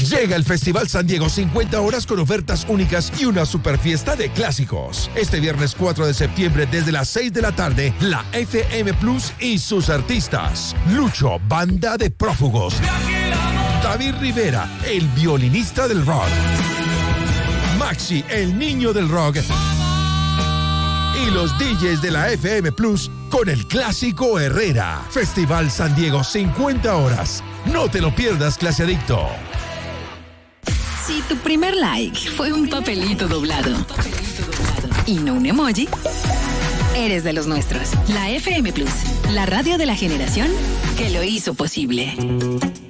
Llega el Festival San Diego 50 horas con ofertas únicas y una super fiesta de clásicos. Este viernes 4 de septiembre desde las 6 de la tarde, la FM Plus y sus artistas. Lucho, banda de prófugos. David Rivera, el violinista del rock. Maxi, el niño del rock. Y los DJs de la FM Plus con el clásico Herrera. Festival San Diego 50 horas. No te lo pierdas, clase adicto. Si tu primer like fue un papelito doblado y no un emoji, eres de los nuestros. La FM Plus, la radio de la generación que lo hizo posible.